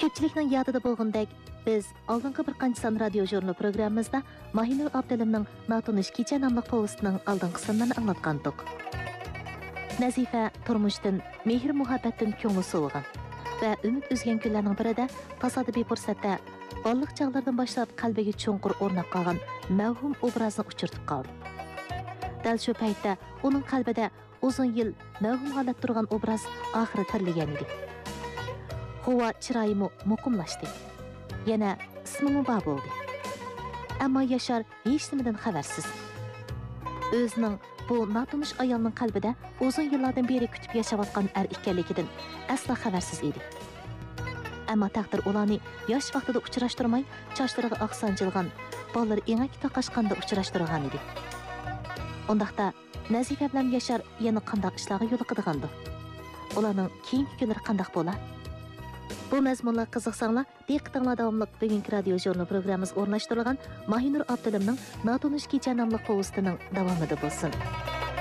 Köpçilikning yadida bo'lgandek, biz oldingi bir qancha son radio jurnal programmamizda Mahinur Abdulimning Natunish kecha nomli povestining oldingi sonlarini anglatgandik. Nazifa turmushdan, mehr muhabbatdan ko'ngli sovigan va umid uzgan kunlarning birida tasodifiy fursatda balliq chog'lardan boshlab qalbiga cho'nqur o'rnab qolgan mavhum obrazni uchirtib qoldi. Dal shu paytda uning qalbida uzun yil mavhum holat turgan obraz oxiri tirilagan edi. Hava chiroyimi muqimlashdi. Yana ismi bor bo'ldi. Ammo Yashar hech nimadan xabarsiz. O'zining bu notanish ayolning qalbida uzun yillardan beri kutib yashayotgan ekanligidan aslo xabarsiz edi. Ammo taqdir ularni yosh vaqtida uchrashtirmay, chochlariga oq sanjilgan, bollar engak taqashqanda uchrashtirgan edi. Undaqda Nazifa bilan Yashar yana qanday ishlarga yo'l qidigandi? Ularning keyingi kunlari qanday bo'lar? Bu mazmunlar qiziqsanglar, diqqatinglar davomli bugungi radio jurnal programmamiz o'rnashtirilgan Mahinur Abdulimning Natunish kecha nomli povestining davomida bo'lsin.